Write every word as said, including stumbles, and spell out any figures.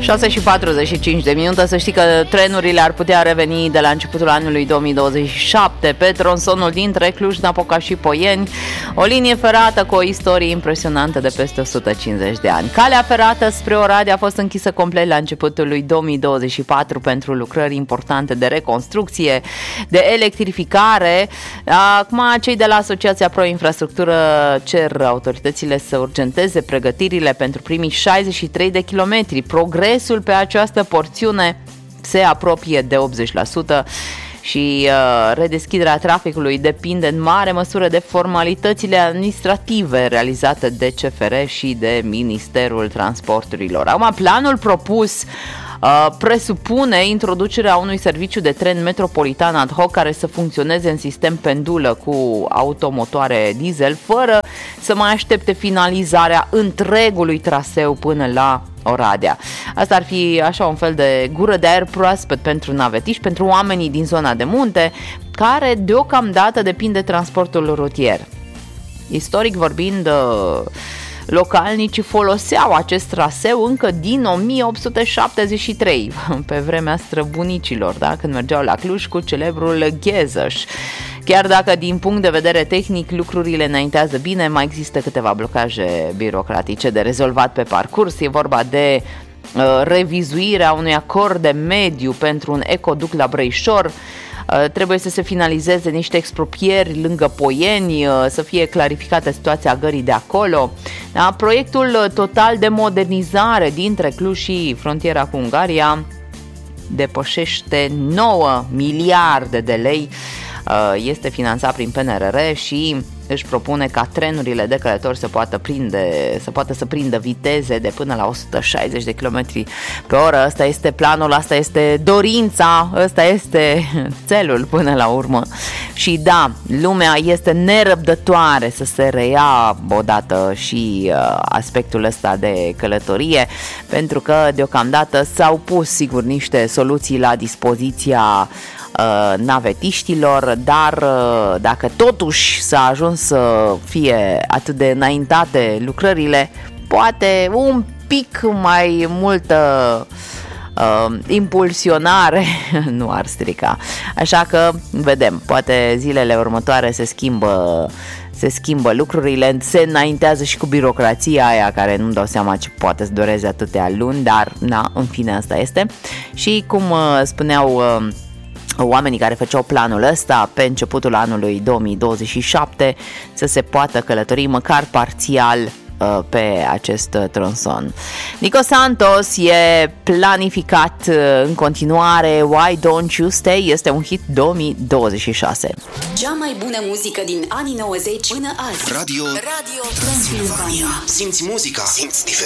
șase și patruzeci și cinci de minute. Să știi că trenurile ar putea reveni de la începutul anului două mii douăzeci și șapte pe tronsonul dintre Cluj-Napoca și Poieni, o linie ferată cu o istorie impresionantă de peste o sută cincizeci de ani. Calea ferată spre Oradea a fost închisă complet la începutul lui două mii douăzeci și patru pentru lucrări importante de reconstrucție, de electrificare. Acum cei de la Asociația Pro Infrastructură cer autoritățile să urgenteze pregătirile pentru primii șaizeci și trei de kilometri. Progresul pe această porțiune se apropie de optzeci la sută și uh, redeschiderea traficului depinde în mare măsură de formalitățile administrative realizate de C F R și de Ministerul Transporturilor. Acum, planul propus Uh, presupune introducerea unui serviciu de tren metropolitan ad hoc care să funcționeze în sistem pendulă cu automotoare diesel, fără să mai aștepte finalizarea întregului traseu până la Oradea. Asta ar fi așa un fel de gură de aer proaspăt pentru navetiști, pentru oamenii din zona de munte, care deocamdată depind de transportul rutier. Istoric vorbind, uh, localnicii foloseau acest traseu încă din o mie opt sute șaptezeci și trei, pe vremea străbunicilor, da? Când mergeau la Cluj cu celebrul Ghezăș. Chiar dacă din punct de vedere tehnic lucrurile înaintează bine, mai există câteva blocaje birocratice de rezolvat pe parcurs. E vorba de uh, revizuirea unui acord de mediu pentru un ecoduct la Brăișor. Trebuie să se finalizeze niște expropieri lângă Poieni, să fie clarificată situația gării de acolo. Da? Proiectul total de modernizare dintre Cluj și frontiera cu Ungaria depășește nouă miliarde de lei. Este finanțat prin P N R R și își propune ca trenurile de călători să poată prinde, să poată să prindă viteze de până la o sută șaizeci de kilometri pe oră. Asta este planul, asta este dorința, ăsta este țelul până la urmă. Și da, lumea este nerăbdătoare să se reia odată și uh, aspectul ăsta de călătorie, pentru că deocamdată s-au pus sigur niște soluții la dispoziția navetiștilor, dar dacă totuși s-a ajuns să fie atât de înaintate lucrările, poate un pic mai multă uh, impulsionare nu ar strica. Așa că vedem, poate zilele următoare se schimbă se schimbă lucrurile, se înaintează și cu birocrația aia care nu-mi dau seama ce poate să dureze atâtea luni, dar na, în fine asta este. Și cum uh, spuneau uh, oamenii care făceau planul ăsta pe începutul anului două mii douăzeci și șapte, să se poată călători măcar parțial uh, pe acest uh, tronson. Nico Santos e planificat uh, în continuare. Why Don't You Stay este un hit două mii douăzeci și șase. Cea mai bună muzică din anii nouăzeci până azi. Radio, Radio Transilvania. Simți muzica, simți diferența.